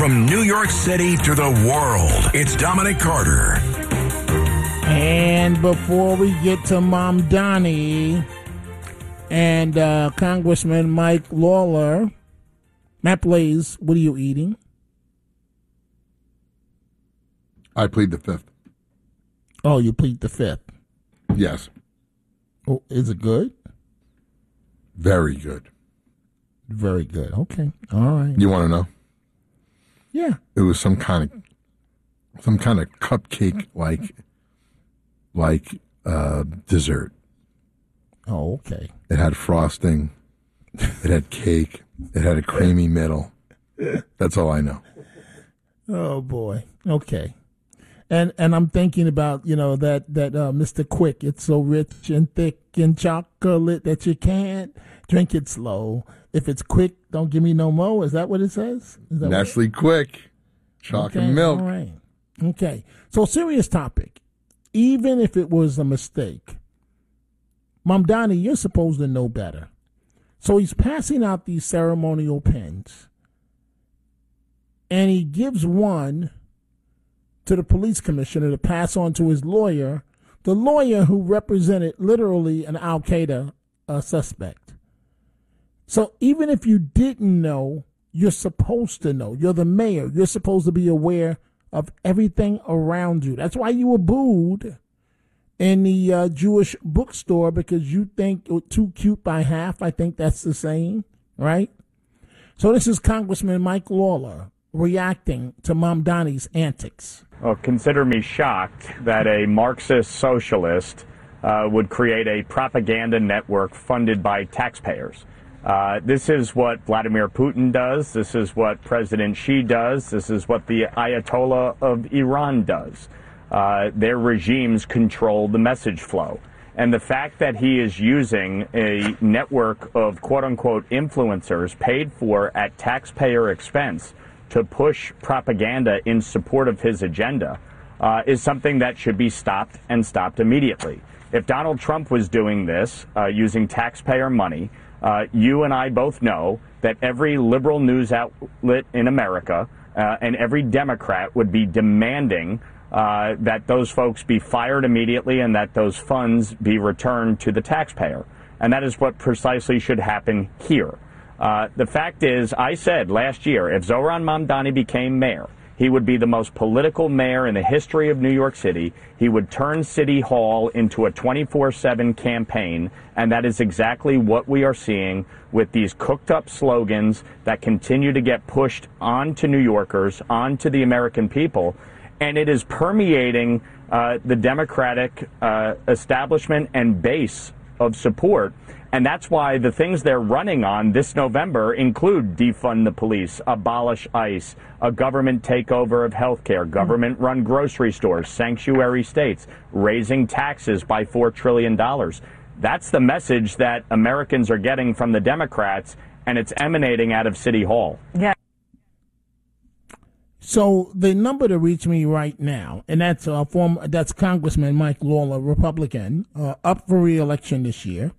From New York City to the world, it's Dominic Carter. And before we get to Mom Donnie and Congressman Mike Lawler, Matt Blaze, what are you eating? I plead the fifth. Oh, you plead the fifth? Yes. Oh, is it good? Very good. Very good. Okay. All right. You want to know? Yeah. It was some kind of cupcake like dessert. Oh, okay. It had frosting. It had cake. It had a creamy middle. That's all I know. Oh boy. Okay. And I'm thinking about, that Mr. Quick, it's so rich and thick in chocolate that you can't drink it slow. If it's quick, don't give me no more. Is that what it says? Nestle Quick. Chocolate milk. All right. Okay. So serious topic. Even if it was a mistake, Mom Donnie, you're supposed to know better. So he's passing out these ceremonial pens. And he gives one to the police commissioner to pass on to his lawyer, the lawyer who represented literally an Al-Qaeda suspect. So even if you didn't know, you're supposed to know. You're the mayor. You're supposed to be aware of everything around you. That's why you were booed in the Jewish bookstore, because you think too cute by half. I think that's the saying, right? So this is Congressman Mike Lawler reacting to Mom Donnie's antics. Well, consider me shocked that a Marxist socialist would create a propaganda network funded by taxpayers. This is what Vladimir Putin does. This is what President Xi does. This is what the Ayatollah of Iran does. Their regimes control the message flow. And the fact that he is using a network of quote-unquote influencers paid for at taxpayer expense to push propaganda in support of his agenda is something that should be stopped, and stopped immediately. If Donald Trump was doing this using taxpayer money, you and I both know that every liberal news outlet in America and every Democrat would be demanding that those folks be fired immediately and that those funds be returned to the taxpayer. And that is what precisely should happen here. The fact is, I said last year, if Zohran Mamdani became mayor, he would be the most political mayor in the history of New York City. He would turn City Hall into a 24/7 campaign, and that is exactly what we are seeing with these cooked-up slogans that continue to get pushed onto New Yorkers, onto the American people, and it is permeating the Democratic establishment and base of support. And that's why the things they're running on this November include defund the police, abolish ICE, a government takeover of healthcare, government-run grocery stores, sanctuary states, raising taxes by $4 trillion. That's the message that Americans are getting from the Democrats, and it's emanating out of City Hall. Yeah. So the number to reach me right now, and that's that's Congressman Mike Lawler, Republican, up for re-election this year.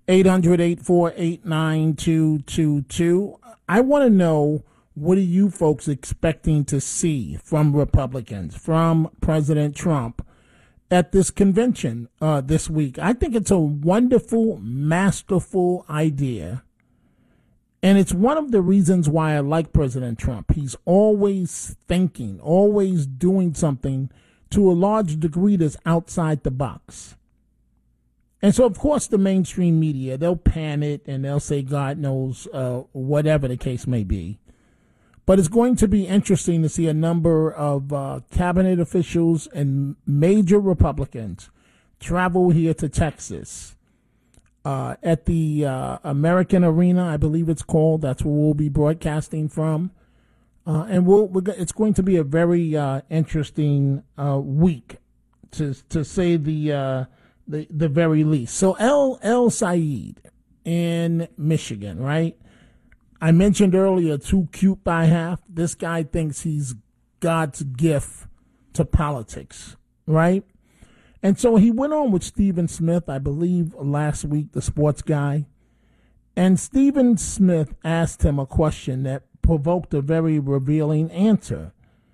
800-848-9222. I want to know, what are you folks expecting to see from Republicans, from President Trump at this convention this week? I think it's a wonderful, masterful idea. And it's one of the reasons why I like President Trump. He's always thinking, always doing something to a large degree that's outside the box. And so, of course, the mainstream media, they'll pan it and they'll say God knows, whatever the case may be. But it's going to be interesting to see a number of cabinet officials and major Republicans travel here to Texas at the American Arena, I believe it's called. That's where we'll be broadcasting from. And it's going to be a very interesting week, to say the very least. So El Said in Michigan, right? I mentioned earlier, too cute by half. This guy thinks he's God's gift to politics, right? And so he went on with Stephen Smith, I believe, last week, the sports guy. And Stephen Smith asked him a question that provoked a very revealing answer.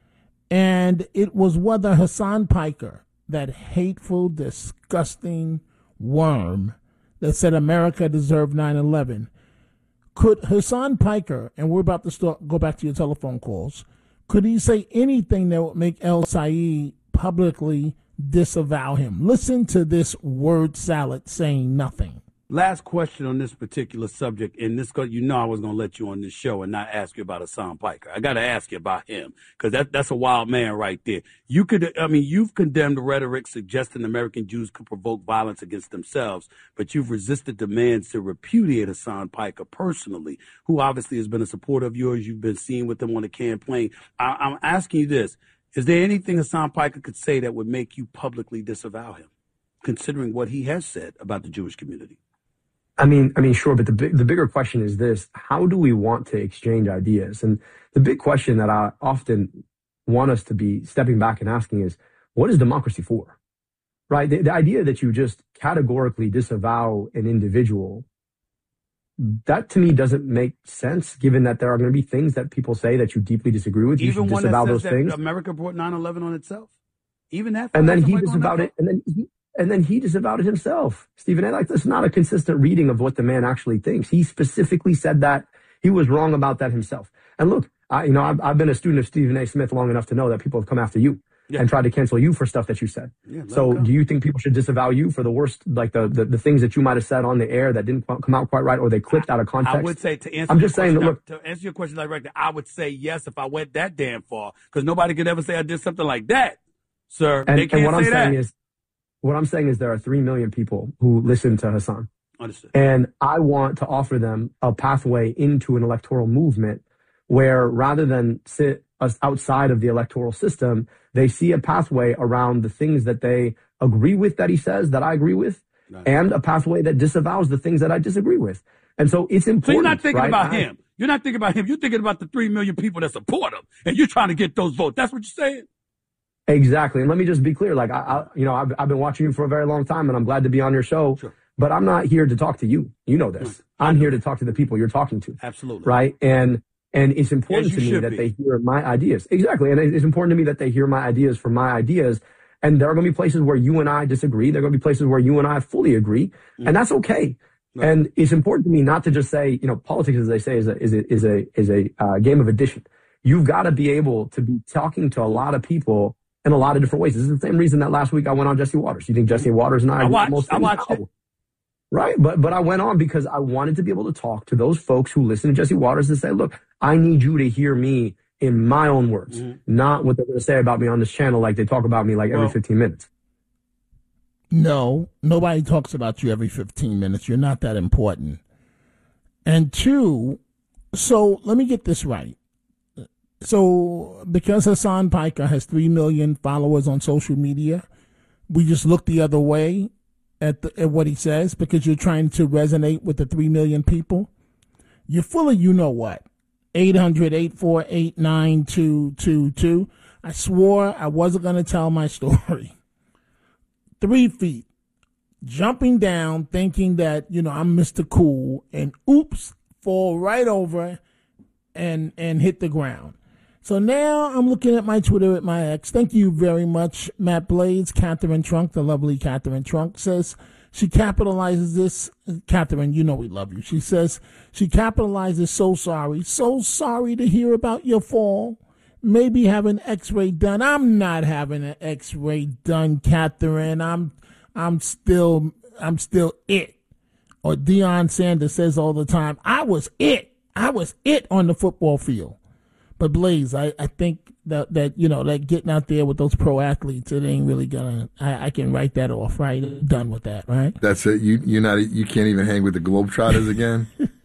And it was whether Hassan Piker, that hateful, disgusting worm that said America deserved 9/11, could Hassan Piker, and we're about to go back to your telephone calls, could he say anything that would make El Sayed publicly disavow him? Listen to this word salad saying nothing. Last question on this particular subject, and this, you know I was going to let you on this show and not ask you about Hassan Piker. I got to ask you about him, because that's a wild man right there. You've condemned the rhetoric suggesting American Jews could provoke violence against themselves, but you've resisted demands to repudiate Hassan Piker personally, who obviously has been a supporter of yours. You've been seen with him on the campaign. I'm asking you this. Is there anything Hassan Piker could say that would make you publicly disavow him, considering what he has said about the Jewish community? I mean, sure, but the bigger question is this: how do we want to exchange ideas? And the big question that I often want us to be stepping back and asking is, what is democracy for? Right? The idea that you just categorically disavow an individual, that to me doesn't make sense, given that there are going to be things that people say that you deeply disagree with. Even you should one disavow that says those things. America brought 9/11 on itself. Even that. And then he disavowed it. And then he disavowed it himself. Stephen A. That's not a consistent reading of what the man actually thinks. He specifically said that he was wrong about that himself. And look, I've been a student of Stephen A. Smith long enough to know that people have come after you and tried to cancel you for stuff that you said. Yeah, so do you think people should disavow you for the worst, like the things that you might have said on the air that didn't come out quite right, or they clipped out of context? I would say to answer your question directly, I would say yes if I went that damn far, because nobody could ever say I did something like that, sir. They can't say that. What I'm saying is there are 3 million people who listen to Hassan. Understood. And I want to offer them a pathway into an electoral movement where, rather than sit outside of the electoral system, they see a pathway around the things that they agree with that he says that I agree with, and a pathway that disavows the things that I disagree with. And so it's important. So you're not thinking about him. You're not thinking about him. You're thinking about the 3 million people that support him, and you're trying to get those votes. That's what you're saying? Exactly. And let me just be clear. Like, I've been watching you for a very long time, and I'm glad to be on your show. Sure. But I'm not here to talk to you. You know this. I'm here to talk to the people you're talking to. Absolutely. Right. And it's important to me that they hear my ideas. Exactly. And it's important to me that they hear my ideas for my ideas. And there are going to be places where you and I disagree. There are going to be places where you and I fully agree. And that's okay. Right. And it's important to me not to just say, politics, as they say, is a game of addition. You've got to be able to be talking to a lot of people in a lot of different ways. This is the same reason that last week I went on Jesse Waters. You think Jesse Waters and I watched it. Right. But I went on because I wanted to be able to talk to those folks who listen to Jesse Waters and say, look, I need you to hear me in my own words, not what they're going to say about me on this channel like they talk about me like every 15 minutes. No, nobody talks about you every 15 minutes. You're not that important. And two, so let me get this right. So because Hassan Piker has 3 million followers on social media, we just look the other way at what he says because you're trying to resonate with the 3 million people? You're full of you-know-what. 800-848-9222. I swore I wasn't going to tell my story. 3 feet, jumping down, thinking that, I'm Mr. Cool, and oops, fall right over and hit the ground. So now I'm looking at my Twitter at my ex. Thank you very much, Matt Blades. Catherine Trunk, the lovely Catherine Trunk, says she capitalizes this. Catherine, we love you. She says she capitalizes so sorry to hear about your fall. Maybe have an x-ray done. I'm not having an x-ray done, Catherine. I'm still it. Or Deion Sanders says all the time, I was it on the football field. But Blaze, I think that getting out there with those pro athletes, it ain't really gonna. I can write that off, right? Done with that, right? That's it. You can't even hang with the Globetrotters again.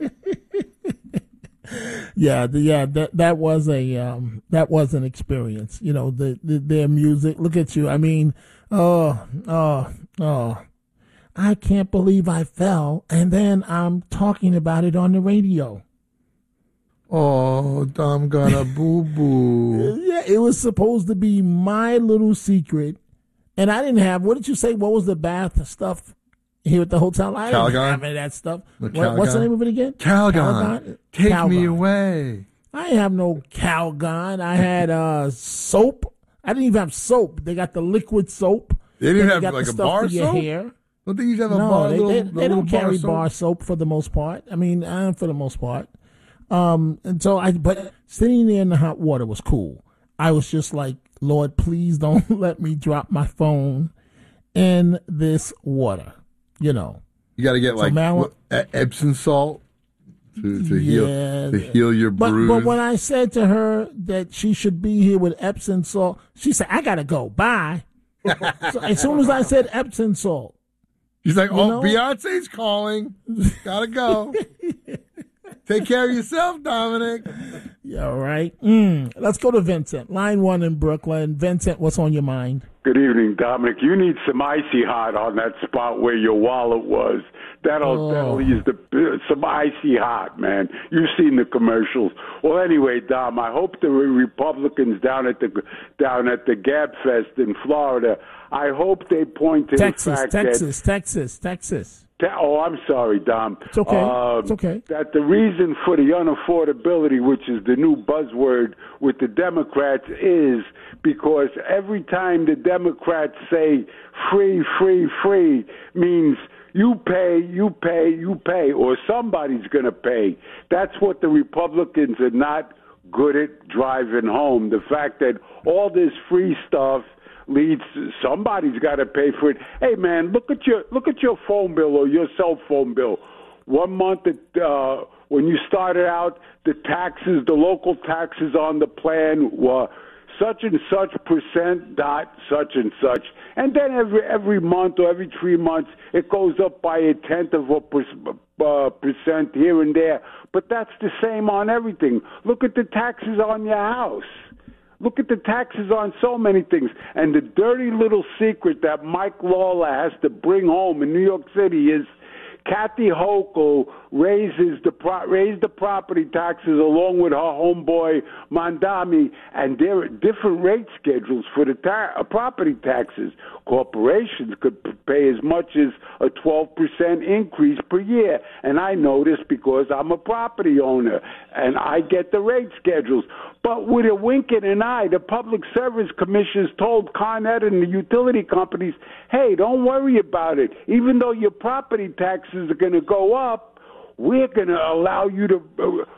That was an experience. Their music. Look at you. I mean, I can't believe I fell, and then I'm talking about it on the radio. Oh, I'm gonna boo-boo. Yeah, it was supposed to be my little secret. And I didn't have, what did you say? What was the bath stuff here at the hotel? I didn't have any of that stuff. What's the name of it again? Calgon. Take me away. I didn't have no Calgon. I had soap. I didn't even have soap. They got the liquid soap. They didn't have like a bar your soap? Hair. Don't they usually have a No, bar? they don't carry soap? bar soap for the most part. I mean, for the most part. And so but sitting there in the hot water was cool. I was just like, Lord, please don't let me drop my phone in this water. You know. You got to get Epsom salt to heal your bruise. But when I said to her that she should be here with Epsom salt, she said, I got to go. Bye. So as soon as I said Epsom salt. She's like, Beyonce's calling. Got to go. Take care of yourself, Dominic. Yeah, right. Let's go to Vincent. Line 1 in Brooklyn. Vincent, what's on your mind? Good evening, Dominic. You need some Icy Hot on that spot where your wallet was. That'll use some Icy Hot, man. You've seen the commercials. Well, anyway, Dom, I hope the Republicans down at the Gab Fest in Florida, I hope they point to the fact Texas. Oh, I'm sorry, Dom. It's okay. It's okay. That the reason for the unaffordability, which is the new buzzword with the Democrats, is because every time the Democrats say free, free, free, means you pay, or somebody's going to pay. That's what the Republicans are not good at driving home. The fact that all this free stuff leads to somebody's got to pay for it. Hey man, look at your phone bill or your cell phone bill. 1 month when you started out, the local taxes on the plan were such and such percent dot such and such, and then every month or every 3 months it goes up by 0.1% percent here and there. But that's the same on everything. Look at the taxes on your house. Look at the taxes on so many things. And the dirty little secret that Mike Lawler has to bring home in New York City is Kathy Hochul raised the property taxes along with her homeboy Mondami, and there are different rate schedules for the property taxes. Corporations could pay as much as a 12% increase per year, and I know this because I'm a property owner, and I get the rate schedules. But with a wink and an eye, the Public Service Commission told Con Ed and the utility companies, hey, don't worry about it. Even though your property taxes are going to go up, we're going to allow you to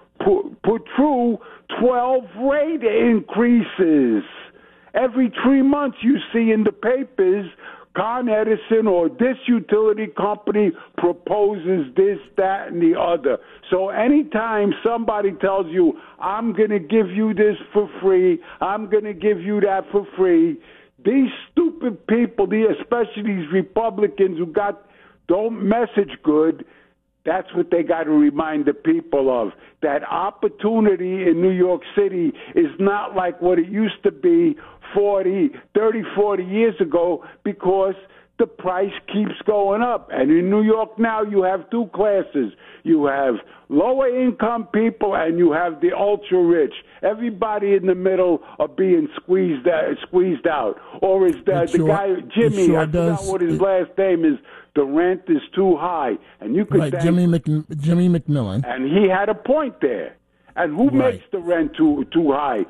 put through 12 rate increases. Every 3 months you see in the papers, Con Edison or this utility company proposes this, that, and the other. So anytime somebody tells you, I'm going to give you this for free, I'm going to give you that for free, these stupid people, especially these Republicans who don't message good, that's what they got to remind the people of. That opportunity in New York City is not like what it used to be 30, 40 years ago, because the price keeps going up. And in New York now you have two classes. You have lower income people and you have the ultra rich. Everybody in the middle are being squeezed out. Or is the guy Jimmy? I forgot what his last name is. The rent is too high, and you could Jimmy McMillan, and he had a point there. And who makes the rent too high?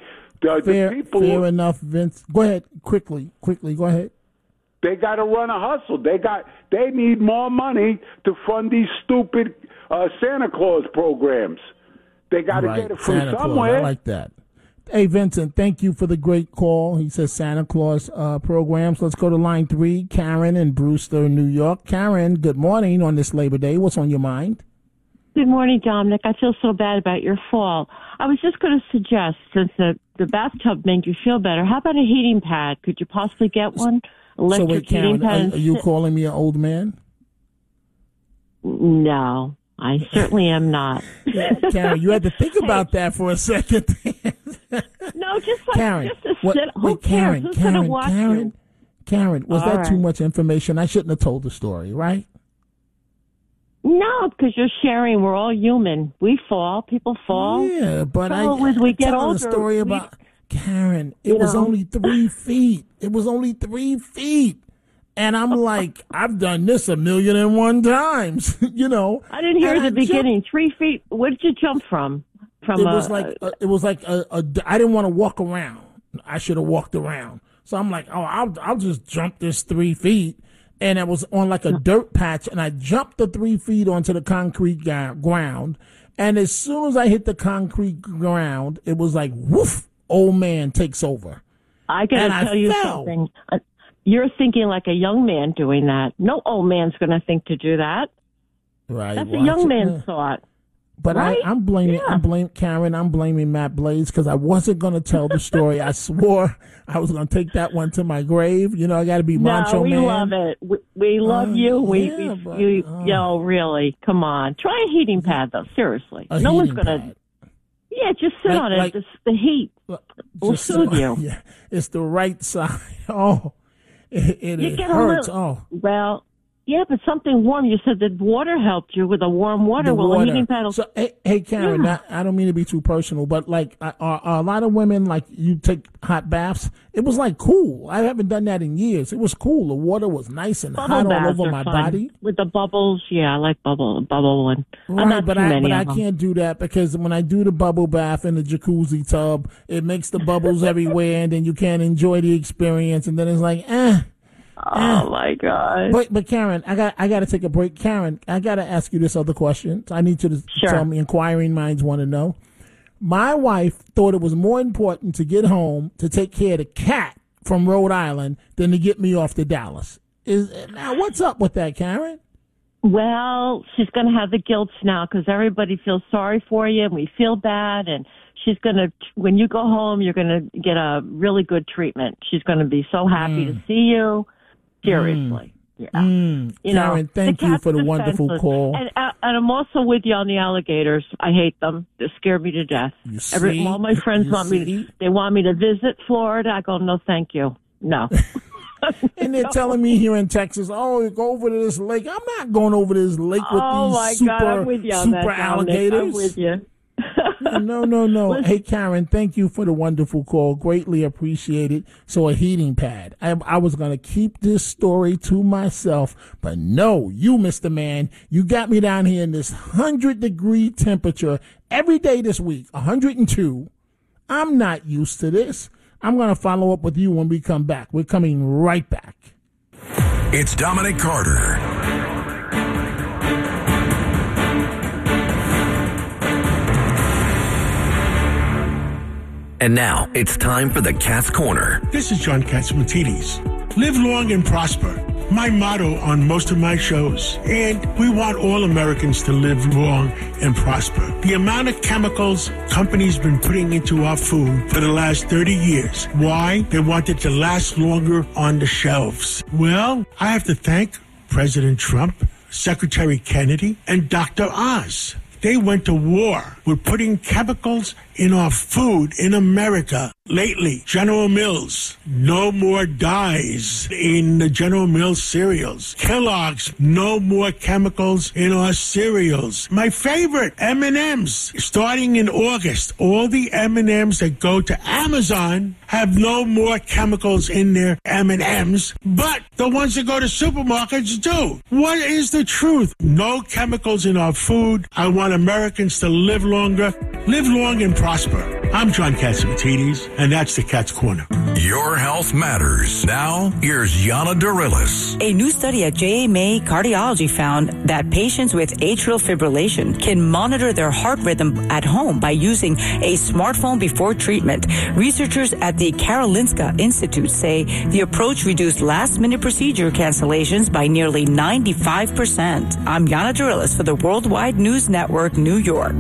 Fair enough, Vince. Go ahead, quickly. Go ahead. They got to run a hustle. They need more money to fund these stupid Santa Claus programs. They got to get it from Santa somewhere. Claus. I like that. Hey, Vincent, thank you for the great call. He says Santa Claus programs. Let's go to line 3, Karen in Brewster, New York. Karen, good morning on this Labor Day. What's on your mind? Good morning, Dominic. I feel so bad about your fall. I was just going to suggest, since the bathtub made you feel better, how about a heating pad? Could you possibly get one? Electric heating pad. Are you calling me an old man? No, I certainly am not. Karen, you had to think about that for a second. No, just Karen, just to sit. Who cares? Who's going to watch you? Karen, was that too much information? I shouldn't have told the story, right? No, because you're sharing. We're all human. We fall. People fall. Yeah, but as we get older, a story about Karen. It was only 3 feet. It was only 3 feet. And I'm like, I've done this 1,000,001 times, you know. I didn't hear the beginning. 3 feet. Where did you jump from? from it was like I didn't want to walk around. I should have walked around. So I'm like, oh, I'll just jump this 3 feet. And I was on like a dirt patch, and I jumped the 3 feet onto the concrete ground. And as soon as I hit the concrete ground, it was like, woof, old man takes over. I got to tell you something. You're thinking like a young man doing that. No old man's going to think to do that. Right. That's a young man's thought. But right? I'm blaming Karen. I'm blaming Matt Blaze because I wasn't going to tell the story. I swore I was going to take that one to my grave. You know, I got to be macho man. No, we love it. We love you. Really, come on. Try a heating pad, though. Seriously, no one's going to. Yeah, just sit on it. The heat will soothe you. Yeah, it's the right side. Oh, it hurts. Well. Yeah, but something warm. You said that water helped you with a warm water. A heating pad will... So, hey, Karen, I don't mean to be too personal, but like, are a lot of women, like, you take hot baths? It was like cool. I haven't done that in years. It was cool. The water was nice and hot all over my body. With the bubbles, yeah, I like bubble one. Right, but I can't do that because when I do the bubble bath in the jacuzzi tub, it makes the bubbles everywhere, and then you can't enjoy the experience, and then it's like, Oh my God! But Karen, I got to take a break. Karen, I got to ask you this other question. I need you to tell me. Inquiring minds want to know. My wife thought it was more important to get home to take care of the cat from Rhode Island than to get me off to Dallas. Now what's up with that, Karen? Well, she's going to have the guilt now because everybody feels sorry for you, and we feel bad, and she's going to, when you go home, you're going to get a really good treatment. She's going to be so happy to see you. Seriously. Yeah. Karen, thank you for the wonderful call. And I'm also with you on the alligators. I hate them. They scare me to death. All my friends want me to visit Florida. I go, no, thank you. No. And they're telling me here in Texas, go over to this lake. I'm not going over to this lake with these super alligators. I'm with you. No. Hey, Karen, thank you for the wonderful call. Greatly appreciated. So a heating pad. I was going to keep this story to myself, but no, you, Mr. Man, you got me down here in this 100-degree temperature every day this week, 102. I'm not used to this. I'm going to follow up with you when we come back. We're coming right back. It's Dominic Carter. And now, it's time for the Cat's Corner. This is John Catsimatidis. Live long and prosper. My motto on most of my shows. And we want all Americans to live long and prosper. The amount of chemicals companies been putting into our food for the last 30 years. Why? They want it to last longer on the shelves. Well, I have to thank President Trump, Secretary Kennedy, and Dr. Oz. They went to war with putting chemicals in our food in America. Lately, General Mills, no more dyes in the General Mills cereals. Kellogg's, no more chemicals in our cereals. My favorite, M&M's, starting in August, all the M&M's that go to Amazon have no more chemicals in their M&M's, but the ones that go to supermarkets do. What is the truth? No chemicals in our food. I want Americans to live longer, live long and prosper. I'm John Catsimatidis, and that's the Cat's Corner. Your health matters. Now, here's Yana Dorilis. A new study at JMA Cardiology found that patients with atrial fibrillation can monitor their heart rhythm at home by using a smartphone before treatment. Researchers at the Karolinska Institute say the approach reduced last-minute procedure cancellations by nearly 95%. I'm Yana Dorilis for the Worldwide News Network, New York.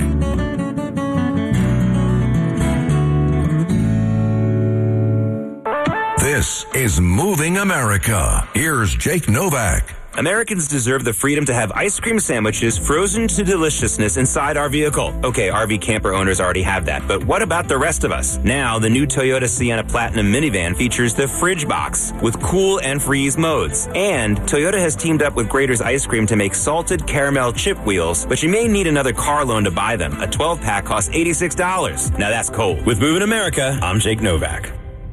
This is Moving America. Here's Jake Novak. Americans deserve the freedom to have ice cream sandwiches frozen to deliciousness inside our vehicle. Okay, RV camper owners already have that, but what about the rest of us? Now, the new Toyota Sienna Platinum minivan features the Fridge Box with cool and freeze modes. And Toyota has teamed up with Grater's Ice Cream to make salted caramel chip wheels, but you may need another car loan to buy them. A 12-pack costs $86. Now that's cold. With Moving America, I'm Jake Novak.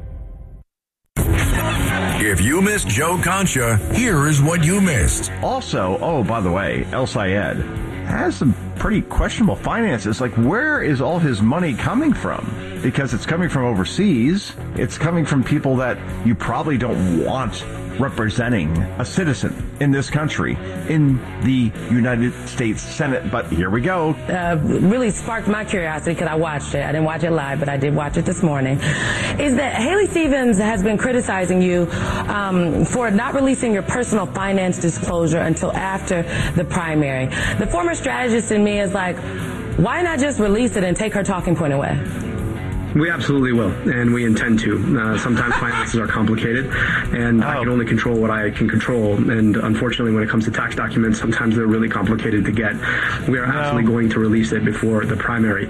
If you missed Joe Concha, here is what you missed. Also, by the way, El Sayed has some pretty questionable finances. Like, where is all his money coming from? Because it's coming from overseas. It's coming from people that you probably don't want representing a citizen in this country in the United States Senate. But here we go. Really sparked my curiosity because I watched it. I didn't watch it live, but I did watch it this morning. Is that Haley Stevens has been criticizing you for not releasing your personal finance disclosure until after the primary. The former strategist in me is like, why not just release it and take her talking point away? We absolutely will, and we intend to. Sometimes finances are complicated, and I can only control what I can control. And unfortunately, when it comes to tax documents, sometimes they're really complicated to get. We are absolutely going to release it before the primary.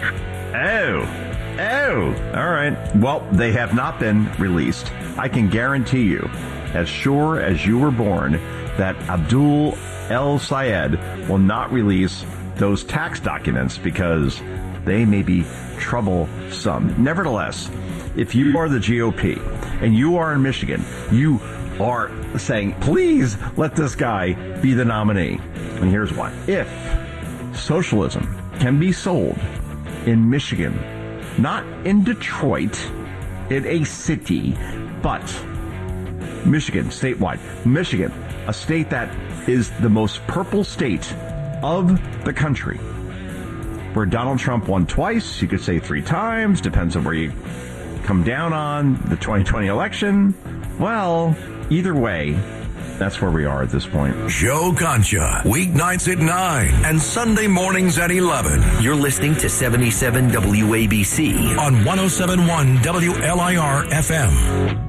Oh, all right. Well, they have not been released. I can guarantee you, as sure as you were born, that Abdul El Sayed will not release those tax documents because they may be troublesome. Nevertheless, if you are the GOP and you are in Michigan, you are saying, please let this guy be the nominee. And here's why. If socialism can be sold in Michigan, not in Detroit, in a city, but Michigan, statewide. Michigan, a state that is the most purple state of the country, where Donald Trump won twice, you could say 3 times, depends on where you come down on the 2020 election. Well, either way, that's where we are at this point. Joe Concha, weeknights at 9 and Sunday mornings at 11. You're listening to 77 WABC on 107.1 WLIR FM.